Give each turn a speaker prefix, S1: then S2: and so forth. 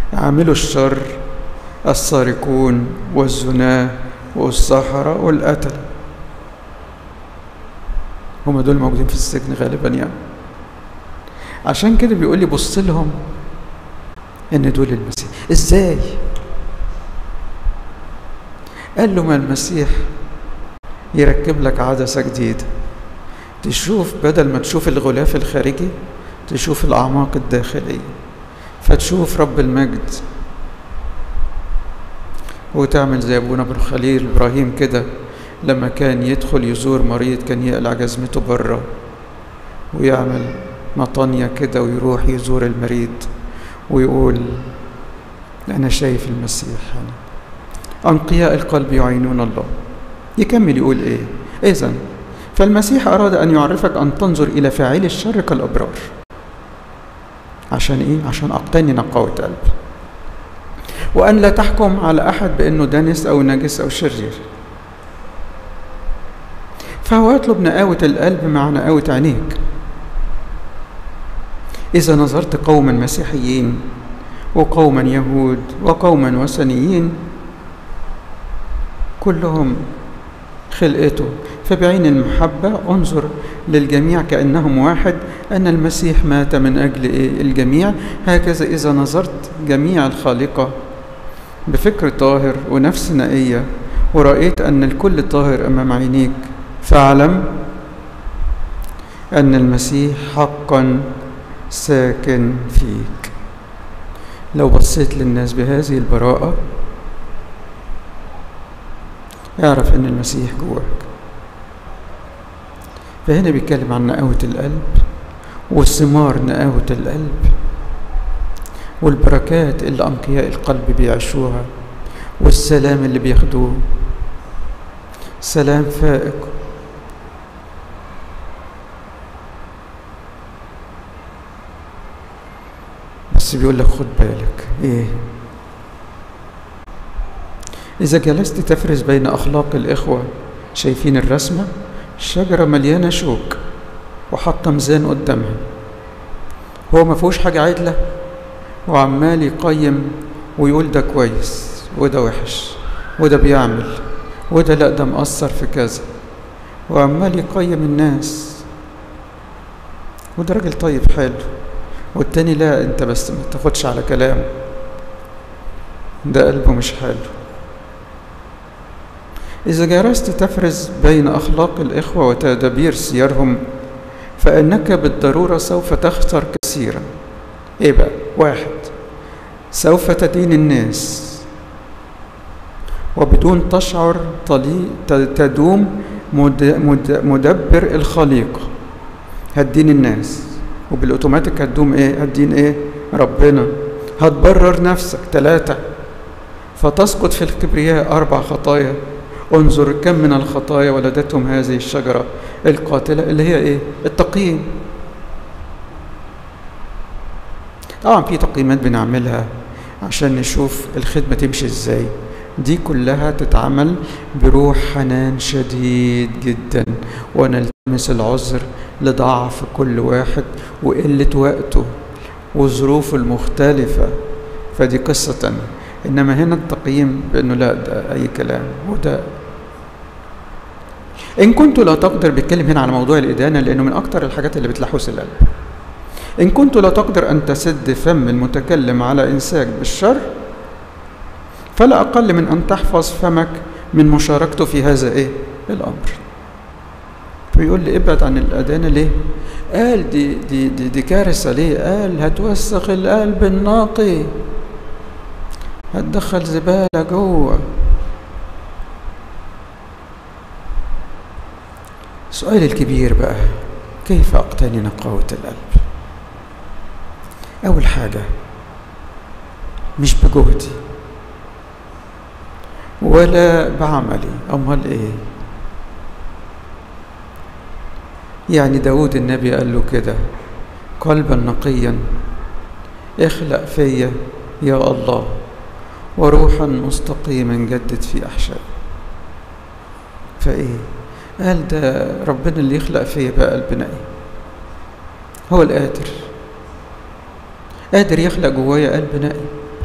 S1: عاملوا الشر، السارقون والزناة والسحرة والقتلة، هم دول موجودين في السجن غالبا يعني. عشان كده بيقول لي بص لهم ان دول المسيح. ازاي؟ قال له ما المسيح يركب لك عدسة جديدة، تشوف بدل ما تشوف الغلاف الخارجي تشوف الأعماق الداخلية، فتشوف رب المجد، وتعمل زي أبونا بن خليل إبراهيم كده لما كان يدخل يزور مريض كان يقلع جزمته بره ويعمل مطانية كده ويروح يزور المريض ويقول أنا شايف المسيح هنا. أنقياء القلب يعينون الله. يكمل يقول إيه؟ إذن فالمسيح أراد أن يعرفك أن تنظر إلى فاعل الشر كالأبرار. عشان إيه؟ عشان أقتني نقاوة قلب، وأن لا تحكم على أحد بأنه دنس أو نجس أو شرير. فهو يطلب نقاوة القلب مع نقاوة عينيك. إذا نظرت قوما مسيحيين وقوما يهود وقوما وثنيين كلهم خلقته، فبعين المحبة انظر للجميع كأنهم واحد، أن المسيح مات من أجل الجميع. هكذا إذا نظرت جميع الخالقة بفكر طاهر ونفس نقية ورأيت أن الكل طاهر أمام عينيك، فاعلم أن المسيح حقا ساكن فيك. لو بصيت للناس بهذه البراءة اعرف أن المسيح جواك. فهنا بيتكلم عن نقاوة القلب والثمار نقاوة القلب والبركات اللي أنقياء القلب بيعيشوها والسلام اللي بياخدوه، سلام فائق. بس بيقول لك خد بالك ايه؟ إذا جلست تفرز بين أخلاق الإخوة، شايفين الرسمة؟ الشجرة مليانة شوك وحاطة ميزان قدامها، هو ما فيهوش حاجة عدلة وعمال يقيم ويقول ده كويس وده وحش وده بيعمل وده لا ده مقصر في كذا، وعمال يقيم الناس، وده راجل طيب حلو، والتاني لا انت بس ما تاخدش على كلامه، ده قلبه مش حلو. إذا جلست تفرز بين أخلاق الإخوة وتدابير سيرهم فإنك بالضرورة سوف تخسر كثيرا. إيه بقى؟ واحد، سوف تدين الناس وبدون تشعر تدوم مدبر الخليقة. هتدين الناس وبالأوتوماتيك هتدوم إيه؟ هتدين إيه؟ ربنا. هتبرر نفسك. 3، فتسقط في الكبرياء 4 خطايا. انظر كم من الخطايا ولدتهم هذه الشجرة القاتلة اللي هي ايه؟ التقييم. طبعا في تقييمات بنعملها عشان نشوف الخدمة تمشي ازاي، دي كلها تتعمل بروح حنان شديد جدا، ونلتمس العذر لضعف كل واحد وقلة وقته وظروفه المختلفة، فدي قصة تانية. إنما هنا التقييم بأنه لا ده أي كلام وده. إن كنت لا تقدر، بيتكلم هنا على موضوع الإدانة لأنه من أكتر الحاجات اللي بتلحوس القلب. إن كنت لا تقدر أن تسد فم المتكلم على إمساك بالشر، فلا أقل من أن تحفظ فمك من مشاركته في هذا إيه؟ الأمر. بيقول لي ابعد عن الإدانة ليه؟ قال دي كارثة. ليه؟ قال هتوسخ القلب النقي، هتدخل زبالة جوه. السؤال الكبير بقى، كيف أقتني نقاوة القلب؟ أول حاجة مش بجهدي ولا بعملي، أمال إيه؟ يعني داود النبي قال له كده قلبا نقيا اخلق فيا يا الله وروحا مستقيما جدد في أحشائي. فإيه؟ قال ده ربنا اللي يخلق فيا بقى قلب نقي، هو القادر، قادر يخلق جوايا قلب نقي.